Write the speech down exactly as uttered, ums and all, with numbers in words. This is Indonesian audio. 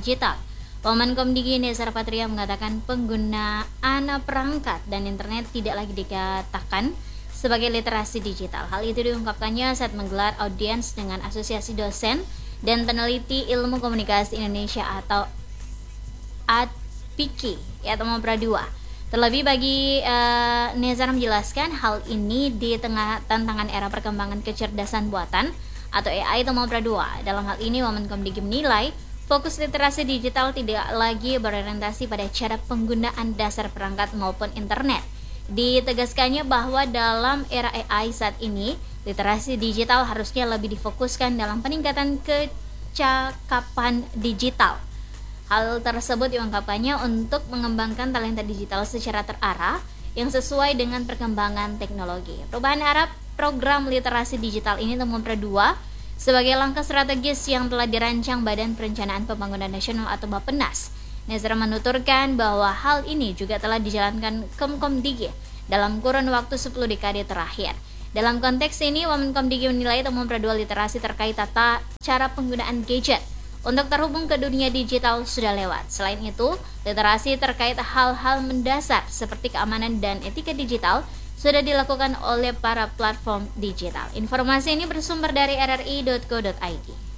digital. Wamenkomdigi Nezar Patria mengatakan penggunaan perangkat dan internet tidak lagi dikatakan sebagai literasi digital. Hal itu diungkapkannya saat menggelar audiens dengan Asosiasi Dosen dan Peneliti Ilmu Komunikasi Indonesia atau A P I K I atau Mapra dua. Terlebih bagi uh, Nezar menjelaskan hal ini di tengah tantangan era perkembangan kecerdasan buatan atau A I atau Mapra dua. Dalam hal ini Wamenkomdigi menilai fokus literasi digital tidak lagi berorientasi pada cara penggunaan dasar perangkat maupun internet. Ditegaskannya bahwa dalam era A I saat ini, literasi digital harusnya lebih difokuskan dalam peningkatan kecakapan digital. Hal tersebut diungkapkannya untuk mengembangkan talenta digital secara terarah yang sesuai dengan perkembangan teknologi. Perubahan arah program literasi digital ini Mapra dua sebagai langkah strategis yang telah dirancang Badan Perencanaan Pembangunan Nasional atau Bappenas. Nezar menuturkan bahwa hal ini juga telah dijalankan Kemkomdigi dalam kurun waktu sepuluh dekade terakhir. Dalam konteks ini, Wamenkomdigi menilai Mapra dua literasi terkait tata cara penggunaan gadget untuk terhubung ke dunia digital sudah lewat. Selain itu, literasi terkait hal-hal mendasar seperti keamanan dan etika digital sudah dilakukan oleh para platform digital. Informasi ini bersumber dari r r i dot co dot i d.